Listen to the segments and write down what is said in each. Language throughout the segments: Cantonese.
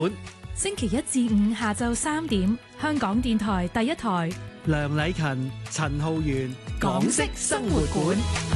星期一至五下晝3點，香港電台第一台。 梁禮勤、陳浩源， 港式生活館。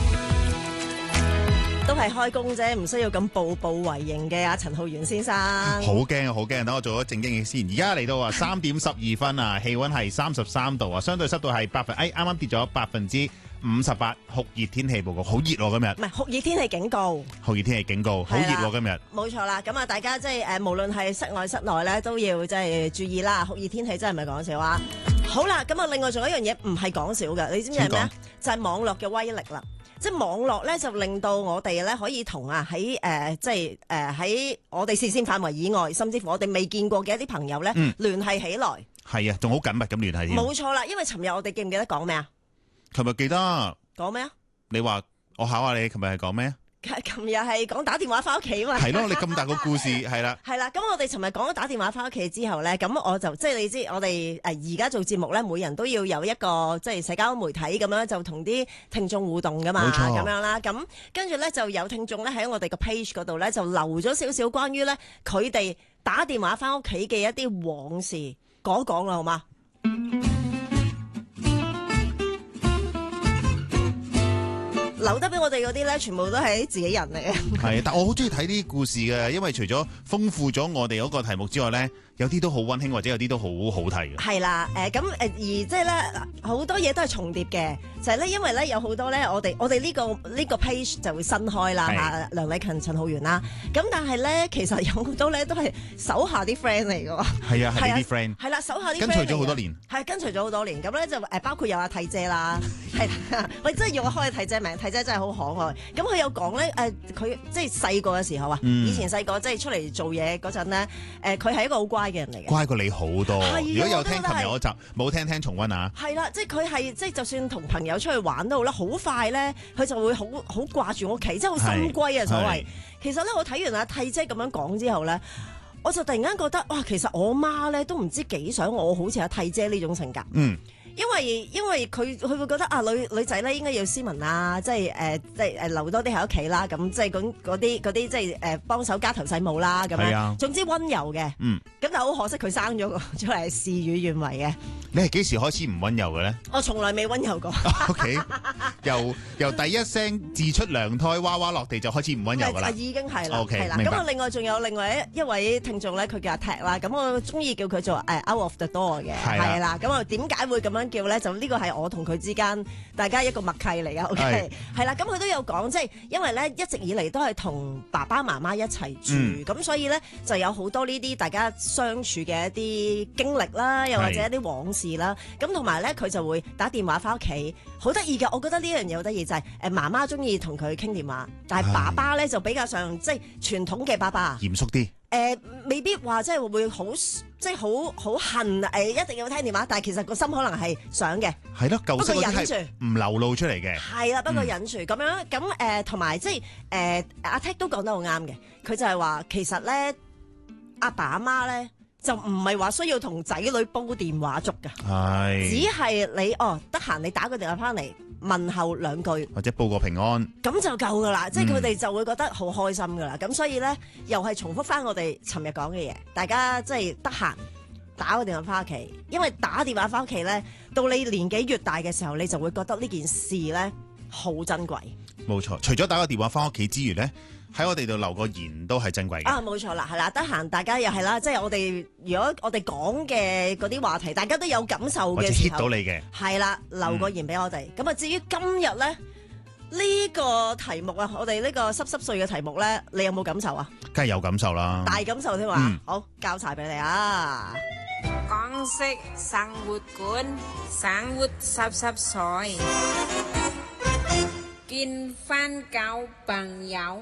都係開工啫，唔需要咁步步為營嘅阿陳浩源先生。 好驚啊！好驚！等我做咗正經嘢先。而家嚟到3點12分啊，氣溫係33度啊，相對濕度係啱啱跌咗58%，酷熱天氣報告，好熱喎今日。 唔係酷熱天氣警告， 酷熱天氣警告，好熱喎今日。 冇錯啦，咁啊，大家即係無論係室外室內咧，都要即係注意啦。酷熱天氣真係唔係講笑啊！好啦，咁啊，另外仲有一樣嘢唔係講笑嘅，你知唔知係咩啊？就係網絡嘅威力啦。即係網絡咧，就令到我哋咧可以同喺喺我哋視線範圍以外，甚至乎我哋未見過嘅一啲朋友咧聯繫起來。 係啊，仲好緊密咁聯繫添。 冇錯啦，因為尋日我哋記唔記得講咩啊？ 琴日記得講咩啊？ 你話我考下你，琴日係講咩啊？ 琴日係講打電話翻屋企嘛？ 係咯，你咁大個故事係啦。 係啦，咁我哋尋日講咗打電話翻屋企之後咧，咁我就即係你知，我哋而家做節目咧，每人都要有一個即係社交媒體咁樣，就同啲聽眾互動噶嘛，咁樣啦。咁跟住咧就有聽眾咧喺我哋個 page 嗰度咧就留咗少少關於咧佢哋打電話翻屋企嘅一啲往事，講一講啦，好嘛？留得俾我哋嗰啲咧，全部都係自己人嚟嘅。係， 但我好中意睇啲故事嘅，因為除咗豐富咗我哋嗰個題目之外咧，有啲都好溫馨，或者有啲都好好睇嘅。係啦，而即係咧好多嘢都係重疊嘅，就係咧因為咧有好多咧，我哋呢個 page 就會新開啦嚇，梁禮勤、陳浩源啦。咁但係咧，其實有好多咧都係手下啲 friend 嚟嘅喎。係啊，係啲 friend。係啦，手下啲 friend 跟隨咗好多年。係跟隨咗好多年，咁咧就包括有阿娣姐啦，係喂，真係要我開娣姐名，娣姐真係好可愛。咁佢有講咧佢即係細個嘅時候啊，以前細個即係出嚟做嘢嗰陣咧，佢係一個好乖嘅人嚟嘅， 乖過你好多。如果有聽琴日嗰集，冇聽重溫啊。係啦，即係佢係即係就算同朋友出去玩都好啦，好快咧，佢就會好掛住屋企，即係好心歸啊所謂。其實咧，我睇完阿娣姐咁樣講之後咧，我就突然間覺得哇，其實我媽咧都唔知幾想我好似阿娣姐呢種性格。因為佢會覺得啊女仔咧應該要斯文啊，即係留多啲喺屋企啦，咁即係嗰啲即係幫手家頭細務啦咁樣，總之溫柔嘅。咁但係好可惜佢生咗個出嚟事與願違嘅。 你係幾時開始唔溫柔嘅咧？ 我從來未溫柔過。 OK，由第一聲自出娘胎娃娃落地就開始唔溫柔噶啦。已經係啦。OK，係啦。咁啊，另外仲有另外一位聽眾咧，佢叫阿踢啦，咁我中意叫佢做out of the door 嘅，係啦。咁啊，點解會咁樣叫咧？就呢個係我同佢之間大家一個默契嚟㗎。OK，係啦。咁佢都有講，即係因為咧一直以嚟都係同爸爸媽媽一齊住，咁所以咧就有好多呢啲大家相處嘅一啲經歷啦，又或者一啲往事啦。咁同埋咧，佢就會打電話翻屋企，好得意嘅。我覺得呢樣嘢好得意，就係媽媽中意同佢傾電話，但係爸爸咧就比較上即係傳統嘅爸爸，嚴肅啲。 未必話即係會好即係好恨一定要聽電話，但係其實個心可能係想嘅。係咯，舊式嗰啲係唔流露出嚟嘅。係啦，不過忍住咁樣咁同埋即係阿 Ted 都講得好啱嘅，佢就係話其實咧阿爸阿媽咧就唔係話需要同仔女煲電話粥㗎，只係你得閒你打個電話翻嚟問候兩句，或者報個平安，咁就夠噶啦。即係佢哋就會覺得好開心噶啦。咁所以咧，又係重複翻我哋尋日講嘅嘢，大家即係得閒打個電話翻屋企，因為打電話翻屋企咧，到你年紀越大嘅時候，你就會覺得呢件事咧好珍貴。冇錯，除咗打個電話翻屋企之餘咧，喺我哋度留個言都係珍貴嘅。啊，冇錯啦，係啦，得閒大家又係啦，即係我哋如果我哋講嘅嗰啲話題，大家都有感受嘅時候，或者 hit 到你嘅，係啦，留個言俾我哋。咁啊，至於今日咧呢個題目啊，我哋呢個濕濕碎嘅題目咧，你有冇感受啊？梗係有感受啦，大感受添嘛。好，交晒俾你啊！ 港式生活館，生活濕濕碎。見翻舊朋友，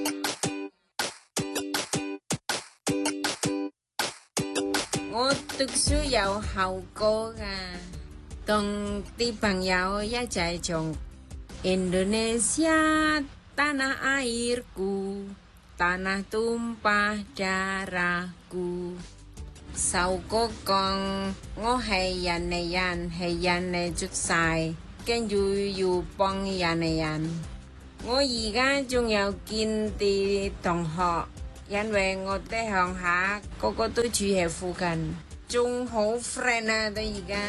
我讀書有後果㗎，同啲朋友一齊從 Indonesia tanah airku tanah tumpah darahku，首歌講我係人哋人，係人哋捉晒。跟住要幫人哋人，我而家仲有見啲同學因為我哋鄉下個個都住喺附近，仲好 friend 啊！到而家。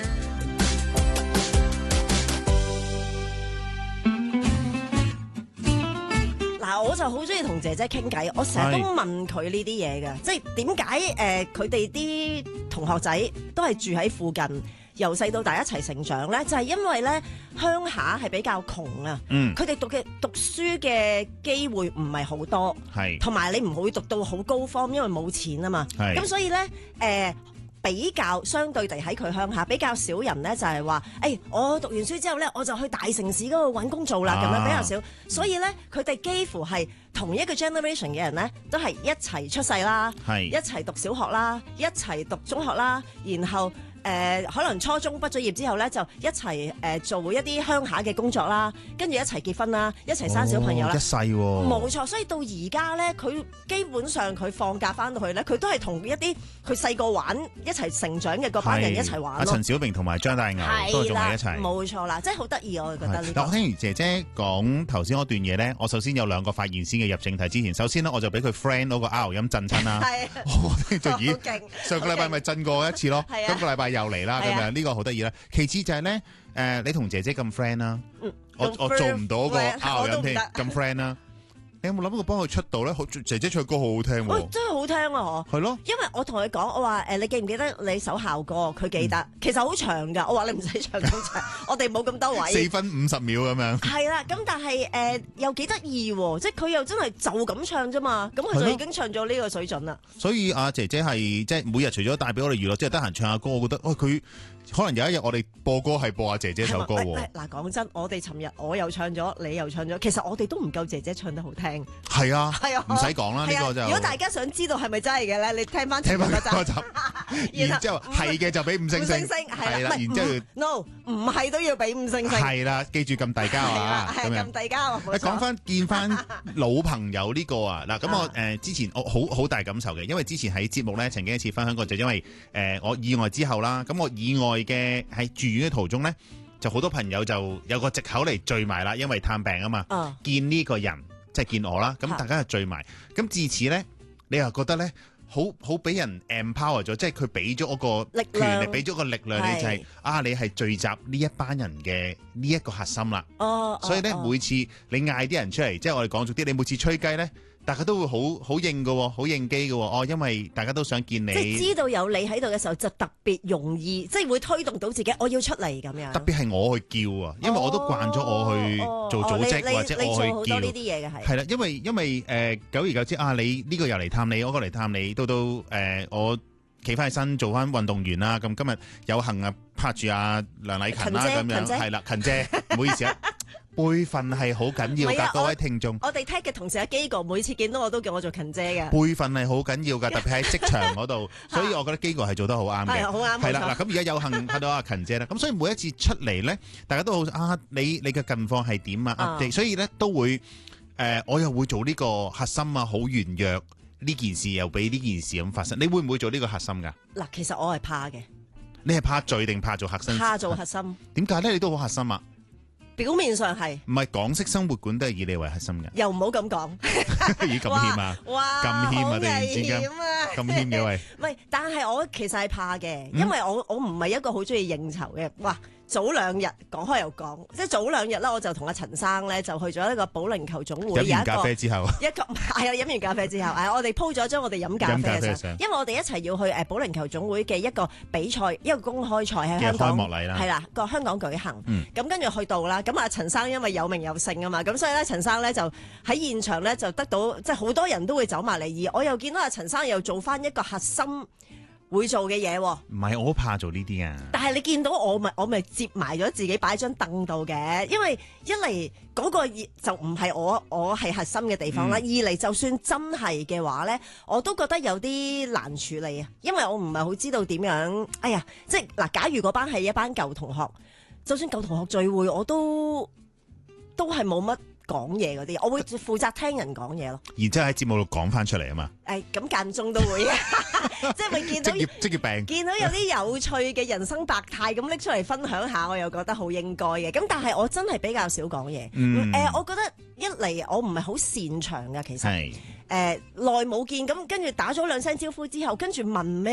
嗱，我就好中意同姐姐傾偈，我成日都問佢呢啲嘢嘅，即係點解佢哋啲同學仔都係住喺附近，由細到大一齊成長咧？就係因為咧鄉下係比較窮啊，佢哋讀書嘅機會唔係好多，同埋你唔會讀到好高科，因為冇錢啊嘛，咁所以咧比較相對地喺佢鄉下比較少人咧，就係話，我讀完書之後咧，我就去大城市嗰度揾工做啦，咁樣比較少。所以咧，佢哋幾乎係同一個 generation 嘅人咧，都係一齊出世啦，一齊讀小學啦，一齊讀中學啦，然後可能初中畢咗業之後咧，就一齊做一啲鄉下嘅工作啦，跟住一齊結婚啦，一齊生小朋友啦， 一世喎， 冇錯。所以到而家咧，佢基本上佢放假翻到去咧，佢都係同一啲佢細個玩一齊成長嘅嗰班人一齊玩咯。 阿陳小明同埋張大牛都仲係一齊， 冇錯啦，即係好得意，我覺得呢個。 嗱，我聽完姐姐講頭先嗰段嘢咧，我首先有兩個發現先嘅入正題之前，首先咧我就俾佢 friend 嗰個 R 音震親啦，我聽就咦，上個禮拜咪震過一次咯，今個禮拜又嚟啦。咁樣呢個好得意啦。其次就係咧，你同姐姐咁 friend 啦，我做唔到個 R 音添咁 friend 啦。你有冇諗過幫佢出道咧？姐姐唱歌好好聽喎， 真係好聽啊！嗬，係咯。因為我同佢講，我話你記唔記得你首校歌？佢記得，其實好長噶。我話你唔使唱咁長，我哋冇咁多位。4分50秒咁樣。係啦，咁但係又幾得意喎，即係佢又真係就咁唱啫嘛，咁佢就已經唱咗呢個水準啦。所以阿姐姐係即係每日除咗帶俾我哋娛樂，即係得閒唱下歌，我覺得佢。可能有一日我哋播歌係播阿姐姐首歌喎。嗱，講真，我哋尋日我又唱咗，你又唱咗，其實我哋都唔夠姐姐唱得好聽。係啊，唔使講啦，呢個就。如果大家想知道係咪真係嘅咧，你聽翻前嗰集，然之後係嘅就俾5星星，係啦，然之後 no 唔係都要俾5星星。係啦，記住咁遞交啊，咁樣。咁遞交。講翻見翻老朋友呢個啊，嗱咁我之前我好大感受嘅，因為之前喺節目咧曾經一次分享過，就因為我意外之後啦，咁我意外嘅喺住院嘅途中咧，就好多朋友就有個藉口嚟聚埋啦，因為探病啊嘛，見呢個人即係見我啦，咁大家就聚埋，咁自此咧，你又覺得咧，好俾人 empower 咗，即係佢俾咗嗰個權力，俾咗個力量，你就係你係聚集呢一班人嘅呢一個核心啦。所以咧每次你嗌啲人出嚟，即係我哋講俗啲，你每次吹雞咧。大家都會好應嘅，好應機嘅，因為大家都想見你。即係知道有你喺度嘅時候，就特別容易，即係會推動到自己，我要出嚟咁樣。特別係我去叫啊，因為我都慣咗我去做組織或者我去叫。你做好多呢啲嘢嘅係。係啦，因為久而久之你呢個又嚟探你，嗰個嚟探你，到我企翻起身做翻運動員啦。咁今日有幸啊拍住阿梁禮勤啦咁樣，係啦，勤姐，唔好意思啊。輩分係好緊要㗎，各位聽眾。我哋聽嘅同事阿基哥每次見到我都叫我做勤姐嘅。輩分係好緊要㗎，特別喺職場嗰度，所以我覺得基哥係做得好啱嘅。係好啱。係啦，嗱咁而家有幸睇到阿勤姐啦，咁所以每一次出嚟咧，大家都好你嘅近況係點啊？所以咧都會我又會做呢個核心啊，好圓弱呢件事又俾呢件事咁發生，你會唔會做呢個核心㗎？嗱，其實我係怕嘅。你係怕罪定怕做核心？怕做核心。點解咧？你都好核心啊！表面上係唔係港式生活館都係以你為核心嘅？又唔好咁講，咦咁謙啊！哇，咁謙啊！突然之間咁謙嘅喂，唔係，但係我其實係怕嘅，因為我唔係一個好中意應酬嘅。哇！早2日講開又講，即係早2日啦，我就同阿陳生咧就去咗一個保齡球總會，飲完咖啡之後，飲完咖啡之後，我哋 po 咗張我哋飲咖啡嘅相，因為我哋一齊要去保齡球總會嘅一個比賽，一個公開賽喺香港，開幕禮啦，係啦，個香港舉行，咁跟住去到啦，咁阿陳生因為有名有姓啊嘛，咁所以咧陳生咧就喺現場咧就得到，即係好多人都會走埋嚟，而我又見到阿陳生又做翻一個核心會做嘅嘢，唔係我好怕做呢啲啊！但係你見到我咪接埋咗自己擺張凳度嘅，因為一嚟嗰個就唔係我係核心嘅地方啦，二嚟就算真係嘅話咧，我都覺得有啲難處理啊，因為我唔係好知道點樣。哎呀，即係嗱，假如嗰班係一班舊同學，就算舊同學聚會，我都係冇乜講嘢嗰啲，我會負責聽人講嘢咯。然之後喺節目度講翻出嚟啊嘛。咁間中都會，即係會見到職業病，見到有啲有趣嘅人生百態咁拎出嚟分享下，我又覺得好應該嘅。咁但係我真係比較少講嘢。我覺得一嚟我唔係好擅長㗎，其實耐冇見，咁跟住打咗2聲招呼之後，跟住問咩？